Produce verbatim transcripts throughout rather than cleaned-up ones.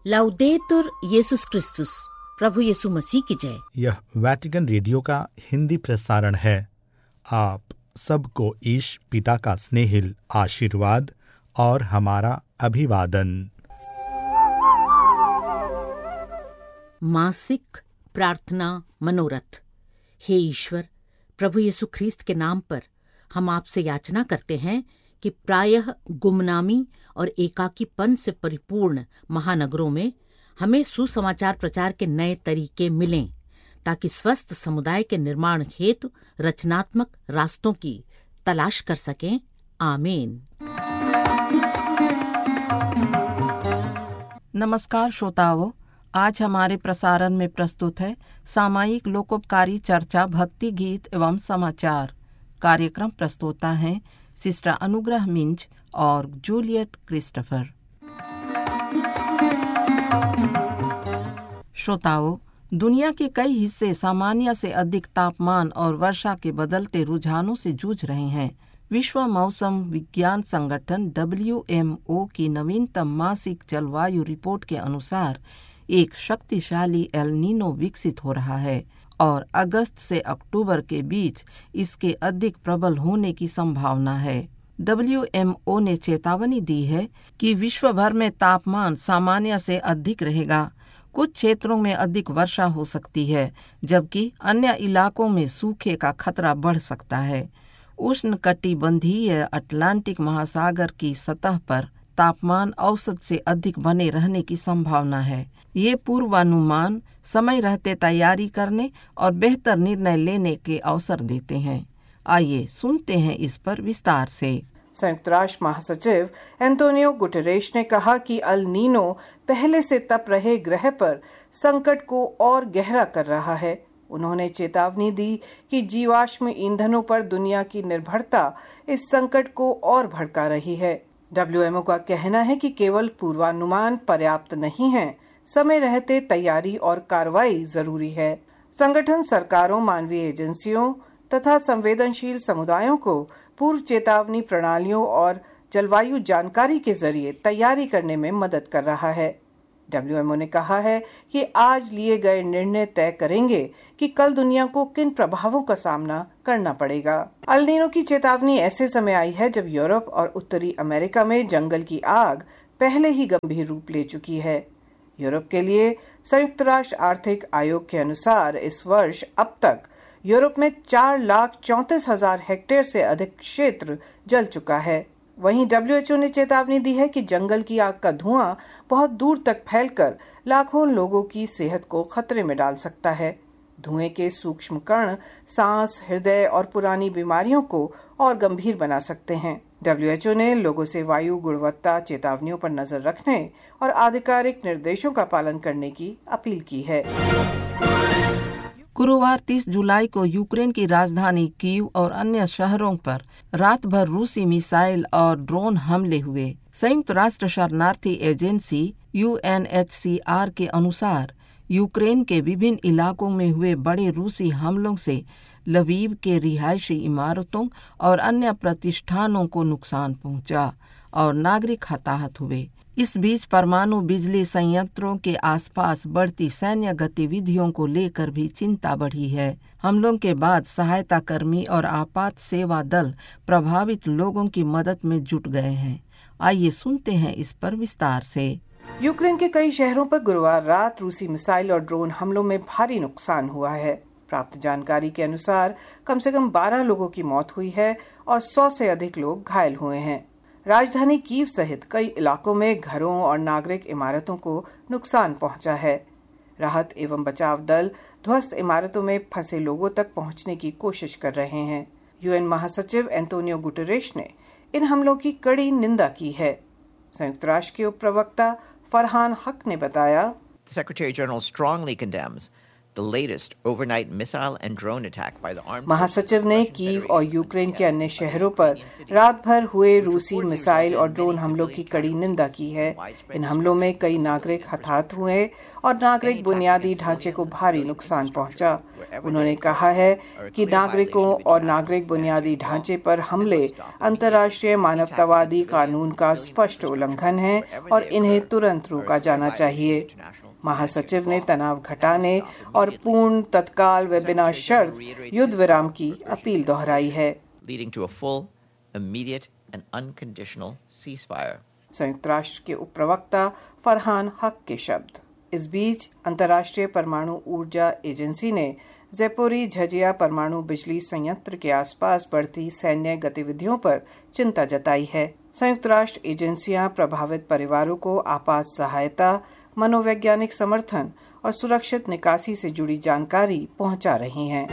लाउदेतुर येसुस क्रिस्तुस, प्रभु यीशु मसीह की जय। यह वैटिकन रेडियो का हिंदी प्रसारण है। आप सबको ईश पिता का स्नेहिल आशीर्वाद और हमारा अभिवादन। मासिक प्रार्थना मनोरथ। हे ईश्वर, प्रभु यीशु ख्रीस्त के नाम पर हम आपसे याचना करते हैं कि प्रायः गुमनामी और एकाकीपन से परिपूर्ण महानगरों में हमें सुसमाचार प्रचार के नए तरीके मिलें, ताकि स्वस्थ समुदाय के निर्माण हेतु रचनात्मक रास्तों की तलाश कर सकें। आमीन। नमस्कार श्रोताओं, आज हमारे प्रसारण में प्रस्तुत है सामयिक लोकोपकारी चर्चा, भक्ति गीत एवं समाचार। कार्यक्रम प्रस्तुता हैं सिस्टर अनुग्रह मिंज और जूलियट क्रिस्टोफर। श्रोताओं, दुनिया के कई हिस्से सामान्य से अधिक तापमान और वर्षा के बदलते रुझानों से जूझ रहे हैं। विश्व मौसम विज्ञान संगठन डब्ल्यू एम ओ की नवीनतम मासिक जलवायु रिपोर्ट के अनुसार एक शक्तिशाली एल नीनो विकसित हो रहा है और अगस्त से अक्टूबर के बीच इसके अधिक प्रबल होने की संभावना है। डब्ल्यू एम ओ ने चेतावनी दी है कि विश्व भर में तापमान सामान्य से अधिक रहेगा। कुछ क्षेत्रों में अधिक वर्षा हो सकती है, जबकि अन्य इलाकों में सूखे का खतरा बढ़ सकता है। उष्णकटिबंधीय अटलांटिक महासागर की सतह पर तापमान औसत से अधिक बने रहने की संभावना है। ये पूर्वानुमान समय रहते तैयारी करने और बेहतर निर्णय लेने के अवसर देते हैं। आइए सुनते हैं इस पर विस्तार से। संयुक्त राष्ट्र महासचिव एंटोनियो गुटेरेश ने कहा कि अल नीनो पहले से तप रहे ग्रह पर संकट को और गहरा कर रहा है। उन्होंने चेतावनी दी कि जीवाश्म ईंधनों पर दुनिया की निर्भरता इस संकट को और भड़का रही है। डब्ल्यू एम ओ का कहना है कि केवल पूर्वानुमान पर्याप्त नहीं है, समय रहते तैयारी और कार्रवाई जरूरी है। संगठन सरकारों, मानवीय एजेंसियों तथा संवेदनशील समुदायों को पूर्व चेतावनी प्रणालियों और जलवायु जानकारी के जरिए तैयारी करने में मदद कर रहा है। डब्ल्यू एम ओ ने कहा है कि आज लिए गए निर्णय तय करेंगे कि कल दुनिया को किन प्रभावों का सामना करना पड़ेगा। अल नीनो की चेतावनी ऐसे समय आई है जब यूरोप और उत्तरी अमेरिका में जंगल की आग पहले ही गंभीर रूप ले चुकी है। यूरोप के लिए संयुक्त राष्ट्र आर्थिक आयोग के अनुसार इस वर्ष अब तक यूरोप में चार लाख चौंतीस हजार हेक्टेयर से अधिक क्षेत्र जल चुका है। वहीं डब्ल्यू एच ओ ने चेतावनी दी है कि जंगल की आग का धुआं बहुत दूर तक फैलकर लाखों लोगों की सेहत को खतरे में डाल सकता है। धुएं के सूक्ष्म कण सांस, हृदय और पुरानी बीमारियों को और गंभीर बना सकते हैं। डब्ल्यू एच ओ ने लोगों से वायु गुणवत्ता चेतावनियों पर नजर रखने और आधिकारिक निर्देशों का पालन करने की अपील की है। गुरुवार तीस जुलाई को यूक्रेन की राजधानी कीव और अन्य शहरों पर रात भर रूसी मिसाइल और ड्रोन हमले हुए। संयुक्त राष्ट्र शरणार्थी agency you N H C R के अनुसार यूक्रेन के विभिन्न इलाकों में हुए बड़े रूसी हमलों से लवीव के रिहायशी इमारतों और अन्य प्रतिष्ठानों को नुकसान पहुंचा और नागरिक हताहत हुए। इस बीच परमाणु बिजली संयंत्रों के आसपास बढ़ती सैन्य गतिविधियों को लेकर भी चिंता बढ़ी है। हमलों के बाद सहायता कर्मी और आपात सेवा दल प्रभावित लोगों की मदद में जुट गए हैं। आइए सुनते हैं इस पर विस्तार से। यूक्रेन के कई शहरों पर गुरुवार रात रूसी मिसाइल और ड्रोन हमलों में भारी नुकसान हुआ है। प्राप्त जानकारी के अनुसार कम से कम बारह लोगों की मौत हुई है और सौ से अधिक लोग घायल हुए हैं। राजधानी कीव सहित कई इलाकों में घरों और नागरिक इमारतों को नुकसान पहुंचा है। राहत एवं बचाव दल ध्वस्त इमारतों में फंसे लोगों तक पहुंचने की कोशिश कर रहे हैं। यूएन महासचिव एंटोनियो गुटेरेश ने इन हमलों की कड़ी निंदा की है। संयुक्त राष्ट्र के उप प्रवक्ता फरहान हक ने बताया, The Secretary General strongly condemns the latest overnight missile and drone attack by the armed महासचिव ने कीव और यूक्रेन के अन्य शहरों पर रात भर हुए रूसी मिसाइल और ड्रोन हमलों की कड़ी निंदा की है। इन हमलों में कई नागरिक हताहत हुए और नागरिक बुनियादी ढांचे को भारी नुकसान पहुंचा। उन्होंने कहा है कि नागरिकों और नागरिक बुनियादी ढांचे पर हमले अंतर्राष्ट्रीय मानवतावादी कानून का स्पष्ट उल्लंघन है और इन्हें तुरंत रोका जाना चाहिए। महासचिव ने तनाव घटाने और पूर्ण, तत्काल व बिना शर्त युद्ध विराम की अपील दोहराई है। leading to a full, immediate and unconditional ceasefire. संयुक्त राष्ट्र के उप प्रवक्ता फरहान हक के शब्द। इस बीच अंतर्राष्ट्रीय परमाणु ऊर्जा एजेंसी ने ज़ेपोरी झजिया परमाणु बिजली संयंत्र के आसपास बढ़ती सैन्य गतिविधियों पर चिंता जताई है। संयुक्त राष्ट्र एजेंसियां प्रभावित परिवारों को आपात सहायता, मनोवैज्ञानिक समर्थन और सुरक्षित निकासी से जुड़ी जानकारी पहुंचा रही हैं।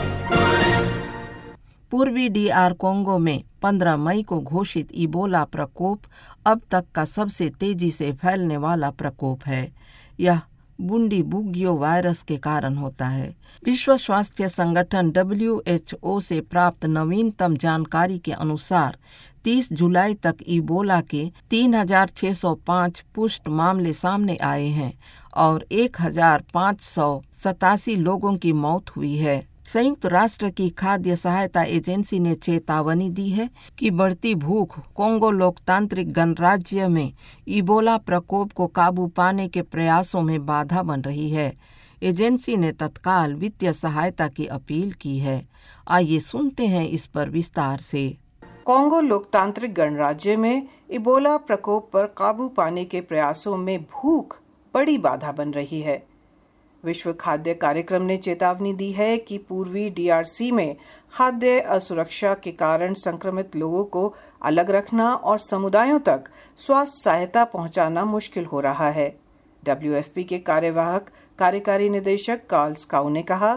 पूर्वी डीआर कोंगो में पंद्रह मई को घोषित इबोला प्रकोप अब तक का सबसे तेजी से फैलने वाला प्रकोप है। यह बुंडी बुगियो वायरस के कारण होता है। विश्व स्वास्थ्य संगठन डब्ल्यू एच ओ से प्राप्त नवीनतम जानकारी के अनुसार तीस जुलाई तक इबोला के तीन हजार छह सौ पाँच पुष्ट मामले सामने आए हैं और एक हजार पाँच सौ सतासी लोगों की मौत हुई है। संयुक्त राष्ट्र की खाद्य सहायता एजेंसी ने चेतावनी दी है कि बढ़ती भूख कोंगो लोकतांत्रिक गणराज्य में इबोला प्रकोप को काबू पाने के प्रयासों में बाधा बन रही है। एजेंसी ने तत्काल वित्तीय सहायता की अपील की है। आइए सुनते हैं इस पर विस्तार से। कोंगो लोकतांत्रिक गणराज्य में इबोला प्रकोप पर काबू पाने के प्रयासों में भूख बड़ी बाधा बन रही है। विश्व खाद्य कार्यक्रम ने चेतावनी दी है कि पूर्वी डीआरसी में खाद्य असुरक्षा के कारण संक्रमित लोगों को अलग रखना और समुदायों तक स्वास्थ्य सहायता पहुंचाना मुश्किल हो रहा है। डब्ल्यूएफपी के कार्यवाहक कार्यकारी निदेशक कार्ल स्काउ ने कहा,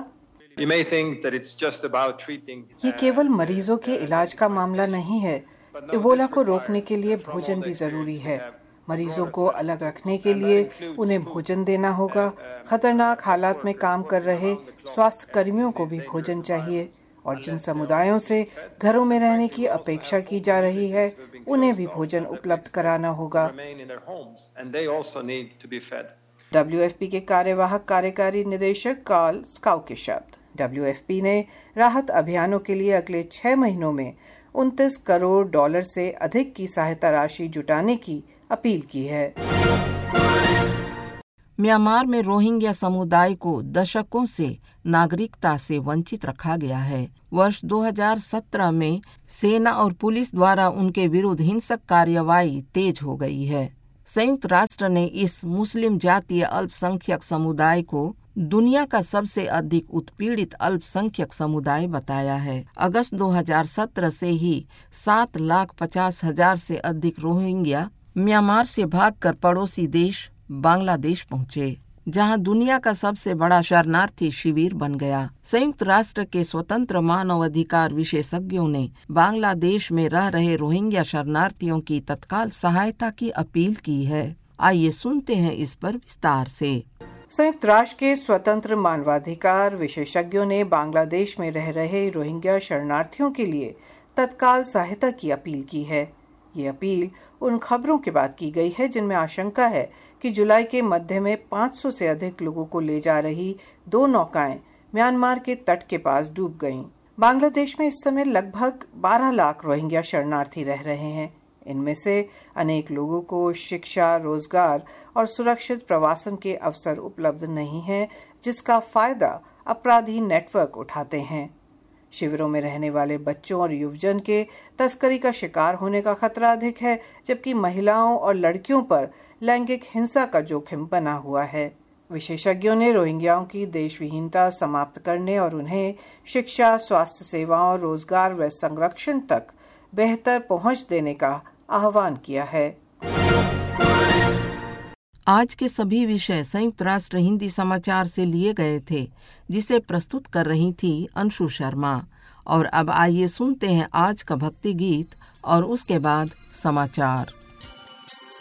ये केवल मरीजों के इलाज का मामला नहीं है। इबोला को रोकने के लिए भोजन भी जरूरी है। मरीजों को अलग रखने के लिए उन्हें भोजन देना होगा। खतरनाक हालात में काम कर रहे स्वास्थ्य कर्मियों को भी भोजन चाहिए और जिन समुदायों से घरों में रहने की अपेक्षा की जा रही है उन्हें भी भोजन उपलब्ध कराना होगा। डब्ल्यूएफपी के कार्यवाहक कार्यकारी निदेशक कार्ल स्काउ के शब्द। डब्ल्यूएफपी ने राहत अभियानों के लिए अगले छह महीनों में उनतीस करोड़ डॉलर से अधिक की सहायता राशि जुटाने की अपील की है। म्यांमार में रोहिंग्या समुदाय को दशकों से नागरिकता से वंचित रखा गया है। वर्ष दो हज़ार सत्रह में सेना और पुलिस द्वारा उनके विरुद्ध हिंसक कार्यवाही तेज हो गई है। संयुक्त राष्ट्र ने इस मुस्लिम जातीय अल्पसंख्यक समुदाय को दुनिया का सबसे अधिक उत्पीड़ित अल्पसंख्यक समुदाय बताया है। अगस्त दो हज़ार सत्रह से ही सात लाख पचास हजार से अधिक रोहिंग्या म्यांमार से भागकर पड़ोसी देश बांग्लादेश पहुंचे, जहां दुनिया का सबसे बड़ा शरणार्थी शिविर बन गया। संयुक्त राष्ट्र के स्वतंत्र मानवाधिकार विशेषज्ञों ने बांग्लादेश में रह रहे रोहिंग्या शरणार्थियों की तत्काल सहायता की अपील की है। आइए सुनते हैं इस पर विस्तार से। संयुक्त राष्ट्र के स्वतंत्र मानवाधिकार विशेषज्ञों ने बांग्लादेश में रह रहे रोहिंग्या शरणार्थियों के लिए तत्काल सहायता की अपील की है। ये अपील उन खबरों के बाद की गई है जिनमें आशंका है कि जुलाई के मध्य में पाँच सौ से अधिक लोगों को ले जा रही दो नौकाएं म्यांमार के तट के पास डूब गईं। बांग्लादेश में इस समय लगभग बारह लाख रोहिंग्या शरणार्थी रह रहे हैं। इनमें से अनेक लोगों को शिक्षा, रोजगार और सुरक्षित प्रवासन के अवसर उपलब्ध नहीं हैं, जिसका फायदा अपराधी नेटवर्क उठाते हैं। शिविरों में रहने वाले बच्चों और युवजन के तस्करी का शिकार होने का खतरा अधिक है, जबकि महिलाओं और लड़कियों पर लैंगिक हिंसा का जोखिम बना हुआ है। विशेषज्ञों ने रोहिंग्याओं की देशविहीनता समाप्त करने और उन्हें शिक्षा, स्वास्थ्य सेवाओं, रोजगार व संरक्षण तक बेहतर पहुंच देने का आह्वान किया है। आज के सभी विषय संयुक्त राष्ट्र हिंदी समाचार से लिए गए थे, जिसे प्रस्तुत कर रही थी अंशु शर्मा। और अब आइए सुनते हैं आज का भक्ति गीत और उसके बाद समाचार।